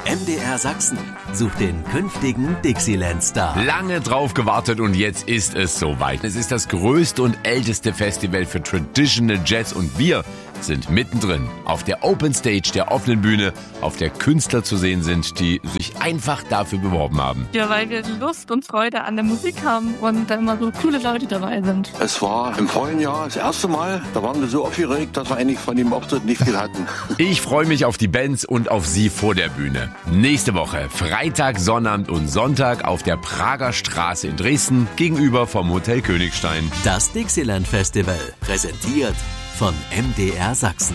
MDR Sachsen sucht den künftigen Dixieland-Star. Lange drauf gewartet und jetzt ist es soweit. Es ist das größte und älteste Festival für Traditional Jazz und wir sind mittendrin auf der Open Stage, der offenen Bühne, auf der Künstler zu sehen sind, die sich einfach dafür beworben haben. Ja, weil wir Lust und Freude an der Musik haben und da immer so coole Leute dabei sind. Es war im vorigen Jahr das erste Mal, da waren wir so aufgeregt, dass wir eigentlich von dem Auftritt nicht viel hatten. Ich freue mich auf die Bands und auf Sie vor der Bühne. Nächste Woche, Freitag, Sonnabend und Sonntag auf der Prager Straße in Dresden gegenüber vom Hotel Königstein. Das Dixieland Festival, präsentiert von MDR Sachsen.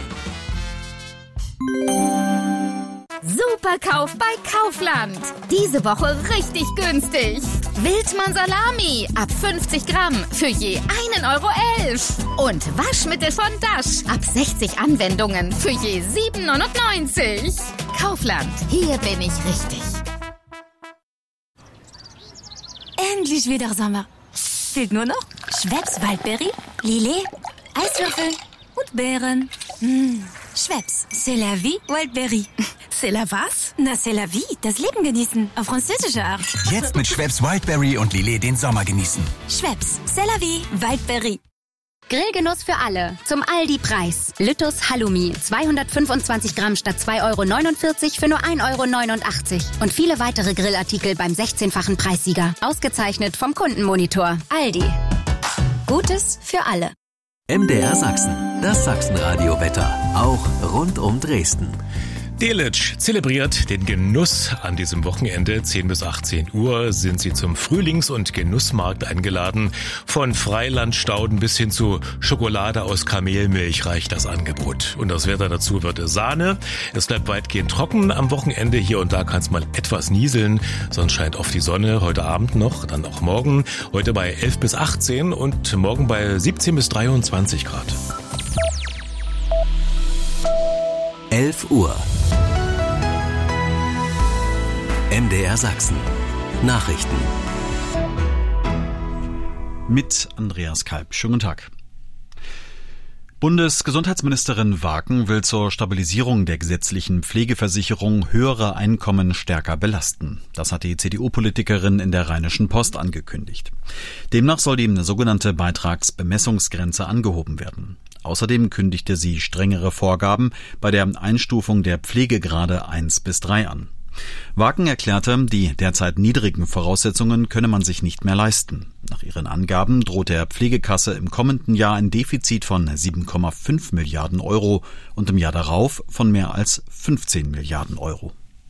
Superkauf bei Kaufland. Diese Woche richtig günstig. Wildmann Salami ab 50 Gramm für je 1,11 €. Und Waschmittel von Dash ab 60 Anwendungen für je 7,99 €. Kaufland, hier bin ich richtig. Endlich wieder Sommer. Fehlt nur noch Schweppes Waldberry, Lillet, Eiswürfel und Beeren. Schweppes, c'est la vie, Wildberry. C'est la was? Na, c'est la vie, das Leben genießen, auf französische Art. Jetzt mit Schweppes Wildberry und Lillet den Sommer genießen. Schweppes, c'est la vie, Wildberry. Grillgenuss für alle. Zum Aldi-Preis. Lüttus Halloumi. 225 Gramm statt 2,49 € für nur 1,89 €. Und viele weitere Grillartikel beim 16-fachen Preissieger. Ausgezeichnet vom Kundenmonitor. Aldi. Gutes für alle. MDR Sachsen, das Sachsenradio-Wetter, auch rund um Dresden. Delitzsch zelebriert den Genuss an diesem Wochenende. 10 bis 18 Uhr sind sie zum Frühlings- und Genussmarkt eingeladen. Von Freilandstauden bis hin zu Schokolade aus Kamelmilch reicht das Angebot. Und das Wetter dazu wird Sahne. Es bleibt weitgehend trocken am Wochenende. Hier und da kann es mal etwas nieseln. Sonst scheint oft die Sonne. Heute Abend noch, dann auch morgen. Heute bei 11 bis 18 und morgen bei 17 bis 23 Grad. 11 Uhr. MDR Sachsen. Nachrichten. Mit Andreas Kalb. Schönen guten Tag. Bundesgesundheitsministerin Waken will zur Stabilisierung der gesetzlichen Pflegeversicherung höhere Einkommen stärker belasten. Das hat die CDU-Politikerin in der Rheinischen Post angekündigt. Demnach soll die sogenannte Beitragsbemessungsgrenze angehoben werden. Außerdem kündigte sie strengere Vorgaben bei der Einstufung der Pflegegrade 1 bis 3 an. Waken erklärte, die derzeit niedrigen Voraussetzungen könne man sich nicht mehr leisten. Nach ihren Angaben droht der Pflegekasse im kommenden Jahr ein Defizit von 7,5 Milliarden € und im Jahr darauf von mehr als 15 Milliarden €.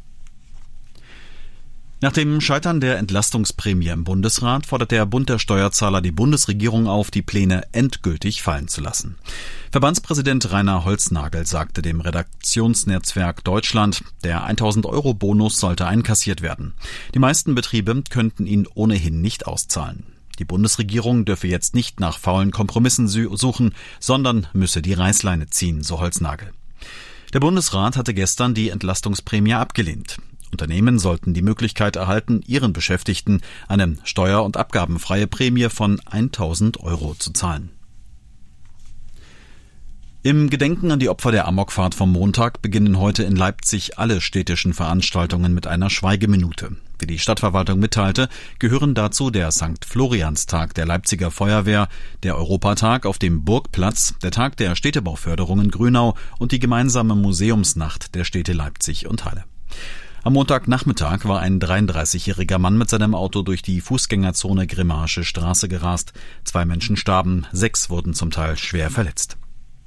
Nach dem Scheitern der Entlastungsprämie im Bundesrat fordert der Bund der Steuerzahler die Bundesregierung auf, die Pläne endgültig fallen zu lassen. Verbandspräsident Rainer Holznagel sagte dem Redaktionsnetzwerk Deutschland, der 1.000-€-Bonus sollte einkassiert werden. Die meisten Betriebe könnten ihn ohnehin nicht auszahlen. Die Bundesregierung dürfe jetzt nicht nach faulen Kompromissen suchen, sondern müsse die Reißleine ziehen, so Holznagel. Der Bundesrat hatte gestern die Entlastungsprämie abgelehnt. Unternehmen sollten die Möglichkeit erhalten, ihren Beschäftigten eine steuer- und abgabenfreie Prämie von 1.000 € zu zahlen. Im Gedenken an die Opfer der Amokfahrt vom Montag beginnen heute in Leipzig alle städtischen Veranstaltungen mit einer Schweigeminute. Wie die Stadtverwaltung mitteilte, gehören dazu der St. Florianstag der Leipziger Feuerwehr, der Europatag auf dem Burgplatz, der Tag der Städtebauförderung in Grünau und die gemeinsame Museumsnacht der Städte Leipzig und Halle. Am Montagnachmittag war ein 33-jähriger Mann mit seinem Auto durch die Fußgängerzone Grimmaische Straße gerast. 2 Menschen starben, 6 wurden zum Teil schwer verletzt.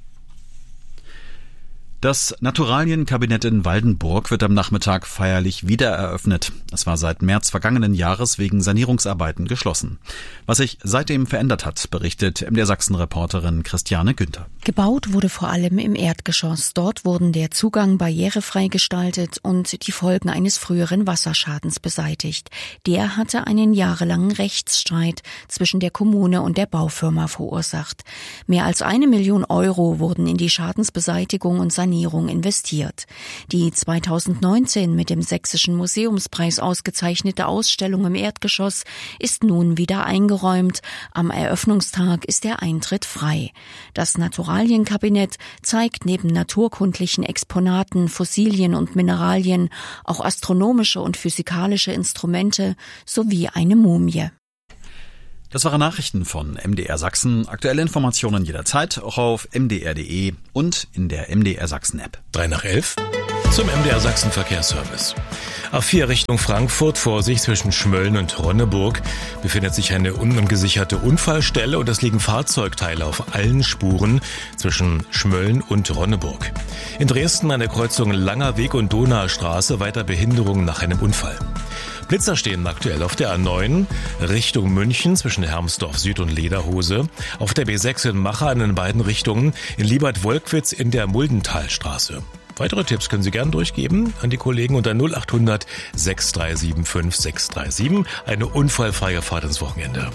Das Naturalienkabinett in Waldenburg wird am Nachmittag feierlich wieder eröffnet. Es war seit März vergangenen Jahres wegen Sanierungsarbeiten geschlossen. Was sich seitdem verändert hat, berichtet MDR Sachsen-Reporterin Christiane Günther. Gebaut wurde vor allem im Erdgeschoss. Dort wurden der Zugang barrierefrei gestaltet und die Folgen eines früheren Wasserschadens beseitigt. Der hatte einen jahrelangen Rechtsstreit zwischen der Kommune und der Baufirma verursacht. Mehr als 1 Million € wurden in die Schadensbeseitigung und Sanierung investiert. Die 2019 mit dem Sächsischen Museumspreis ausgezeichnete Ausstellung im Erdgeschoss ist nun wieder eingeräumt. Am Eröffnungstag ist der Eintritt frei. Das Naturalienkabinett zeigt neben naturkundlichen Exponaten, Fossilien und Mineralien auch astronomische und physikalische Instrumente sowie eine Mumie. Das waren Nachrichten von MDR Sachsen. Aktuelle Informationen jederzeit auch auf mdr.de und in der MDR Sachsen App. 11:03 zum MDR Sachsen Verkehrsservice. A4 Richtung Frankfurt, Vorsicht, zwischen Schmölln und Ronneburg befindet sich eine ungesicherte Unfallstelle und es liegen Fahrzeugteile auf allen Spuren zwischen Schmölln und Ronneburg. In Dresden an der Kreuzung Langer Weg und Donaustraße weiter Behinderung nach einem Unfall. Blitzer stehen aktuell auf der A9 Richtung München zwischen Hermsdorf Süd und Lederhose, auf der B6 in Machern in beiden Richtungen, in Liebert-Wolkwitz in der Muldenthalstraße. Weitere Tipps können Sie gerne durchgeben an die Kollegen unter 0800 6375 637. Eine unfallfreie Fahrt ins Wochenende.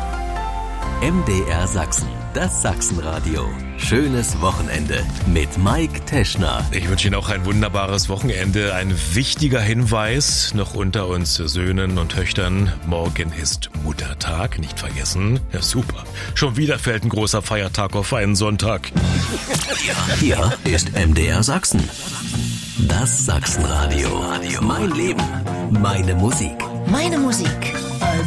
MDR Sachsen, das Sachsenradio. Schönes Wochenende mit Mike Teschner. Ich wünsche Ihnen auch ein wunderbares Wochenende. Ein wichtiger Hinweis noch unter uns Söhnen und Töchtern. Morgen ist Muttertag, nicht vergessen. Ja, super. Schon wieder fällt ein großer Feiertag auf einen Sonntag. Hier ist MDR Sachsen. Das Sachsenradio. Mein Leben, meine Musik. Meine Musik.